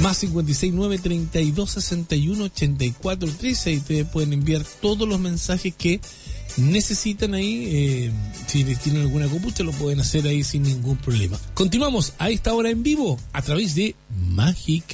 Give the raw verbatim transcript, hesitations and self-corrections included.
Más cincuenta y seis, nueve, treinta y dos, sesenta y uno, ochenta y cuatro, trece. Y ustedes pueden enviar todos los mensajes que necesitan ahí. Eh, si les tienen alguna copucha, lo pueden hacer ahí sin ningún problema. Continuamos a esta hora en vivo a través de Mágica.